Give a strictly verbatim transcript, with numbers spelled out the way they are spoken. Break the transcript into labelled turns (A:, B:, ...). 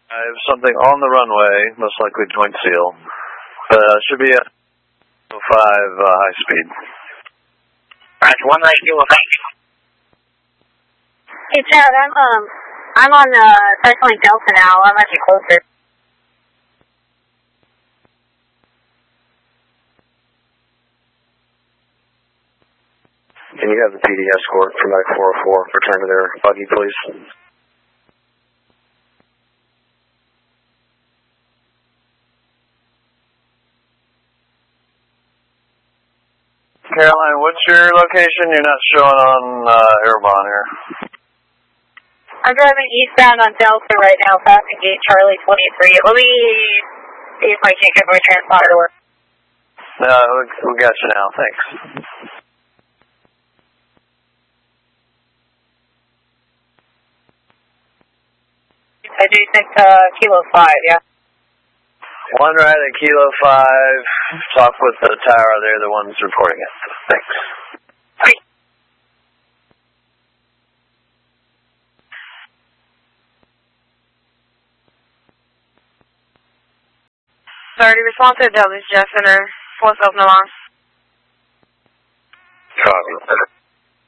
A: I have something on the runway, most likely joint seal. Uh, should be a five uh, high speed.
B: Roger, one right kilo five.
C: Hey Chad, I'm um I'm on uh Cycling Delta now. I'm actually closer.
A: Can you have the P D escort from Mike four oh four return to their buggy, please? Caroline, what's your location? You're not showing on uh, Airborne here.
C: I'm driving eastbound on Delta right now, passing gate Charlie twenty-three. Let me see if I can't get my transponder to work.
A: No, we got you now. Thanks.
C: I do think uh, Kilo five, yeah.
A: One right at Kilo five. Talk with the tower. They're the ones reporting it. Thanks.
C: Great.
D: Thirty response to Delta Jet Center, four South Milan.